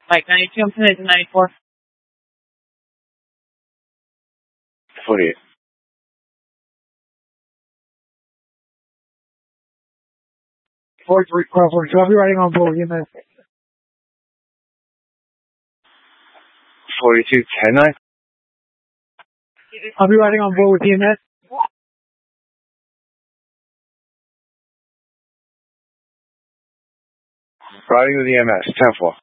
Mike 92, I'm sending it to 94. 48. 43, 42. I'll be riding on board with EMS. 42, 10, 9. I'll be riding on board with EMS. Riding with EMS, 10-4.